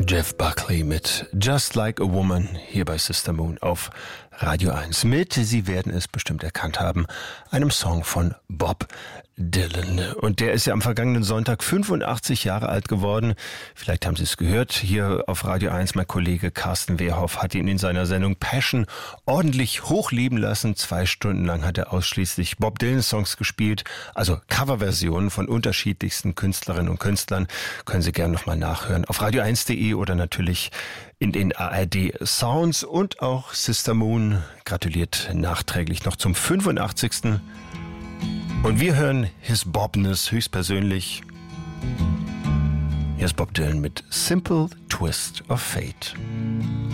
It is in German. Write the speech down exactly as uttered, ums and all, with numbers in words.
Jeff Buckley mit Just Like a Woman hier bei Sister Moon auf Radio eins mit, Sie werden es bestimmt erkannt haben, einem Song von Bob Dylan. Und der ist ja am vergangenen Sonntag fünfundachtzig Jahre alt geworden. Vielleicht haben Sie es gehört, hier auf Radio eins. Mein Kollege Carsten Wehrhoff hat ihn in seiner Sendung Passion ordentlich hochleben lassen. Zwei Stunden lang hat er ausschließlich Bob Dylan-Songs gespielt, also Coverversionen von unterschiedlichsten Künstlerinnen und Künstlern. Können Sie gerne nochmal nachhören auf radio eins punkt de oder natürlich in den A R D Sounds. Und auch Sister Moon gratuliert nachträglich noch zum fünfundachtzigsten Und wir hören His Bobness höchstpersönlich. Hier ist Bob Dylan mit Simple Twist of Fate.